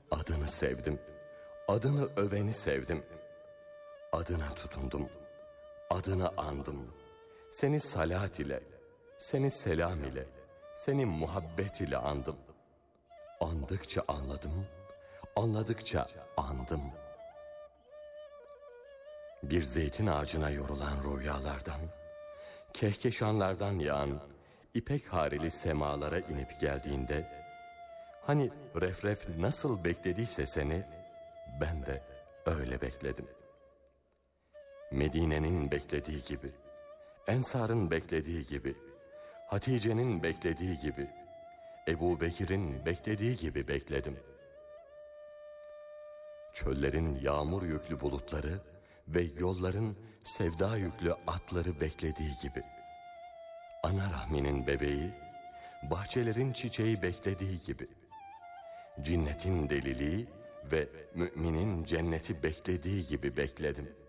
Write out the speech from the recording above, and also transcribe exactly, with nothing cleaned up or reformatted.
Adını sevdim, adını öveni sevdim. Adına tutundum, adını andım. Seni salat ile, seni selam ile, seni muhabbet ile andım. Andıkça anladım, anladıkça andım. Bir zeytin ağacına yorulan rüyalardan, kehkeşanlardan yağan ipek harili semalara inip geldiğinde, hani refref nasıl beklediyse seni, ben de öyle bekledim. Medine'nin beklediği gibi, Ensar'ın beklediği gibi, Hatice'nin beklediği gibi, Ebu Bekir'in beklediği gibi bekledim. Çöllerin yağmur yüklü bulutları ve yolların sevda yüklü atları beklediği gibi, ana rahminin bebeği, bahçelerin çiçeği beklediği gibi, cinnetin deliliği ve müminin cenneti beklediği gibi bekledim.